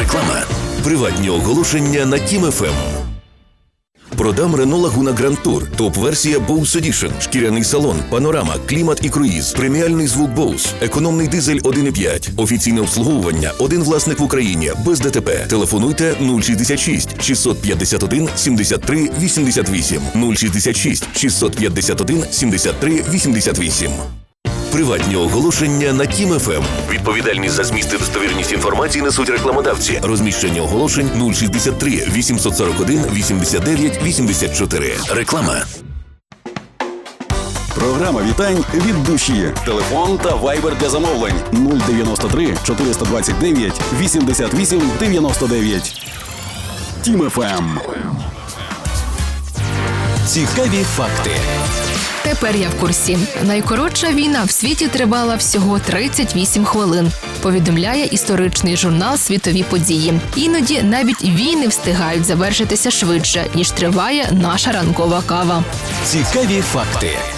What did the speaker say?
Реклама. Приватні оголошення на Тім ФМ. Продам Renault Laguna Grand Tour. Топ-версія Bose Edition. Шкіряний салон, панорама, клімат і круїз. Преміальний звук Bose. Економний дизель 1,5. Офіційне обслуговування. Один власник в Україні. Без ДТП. Телефонуйте 066 651 73 88. 066 651 73 88. Приватні оголошення на Тім ФМ. Відповідальність за зміст і достовірність інформації несуть рекламодавці. Розміщення оголошень 063 841 89 84. Реклама. Програма вітань від душі. Телефон та вайбер для замовлень 093 429 88 99. Тім ФМ. Цікаві факти. Тепер я в курсі. Найкоротша війна в світі тривала всього 38 хвилин. Повідомляє історичний журнал «Світові події». Іноді навіть війни встигають завершитися швидше, ніж триває наша ранкова кава. Цікаві факти.